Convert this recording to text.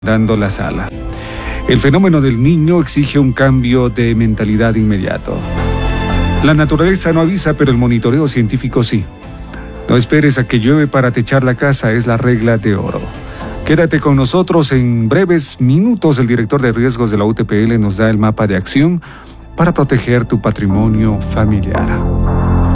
dando la sala. El fenómeno del niño exige un cambio de mentalidad inmediato. La naturaleza no avisa, pero el monitoreo científico sí. No esperes a que llueve para techar la casa, es la regla de oro. Quédate con nosotros. En breves minutos el director de riesgos de la UTPL nos da el mapa de acción para proteger tu patrimonio familiar.